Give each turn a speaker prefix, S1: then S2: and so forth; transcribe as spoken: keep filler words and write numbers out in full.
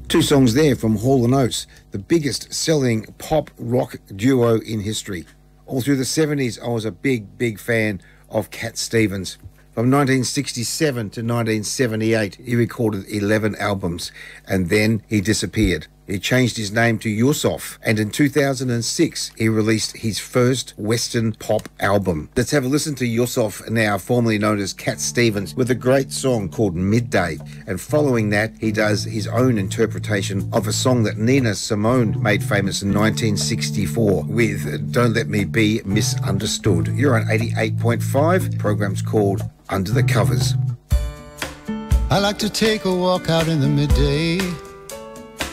S1: Two songs there from Hall and Oates, the biggest selling pop rock duo in history. All through the seventies, I was a big, big fan of Cat Stevens. From nineteen sixty-seven to nineteen seventy-eight, he recorded eleven albums, and then he disappeared. He changed his name to Yusuf, and in two thousand six, he released his first Western pop album. Let's have a listen to Yusuf, now formerly known as Cat Stevens, with a great song called Midday. And following that, he does his own interpretation of a song that Nina Simone made famous in nineteen sixty-four with Don't Let Me Be Misunderstood. You're on eighty-eight point five. Program's called Under the Covers.
S2: I like to take a walk out in the midday,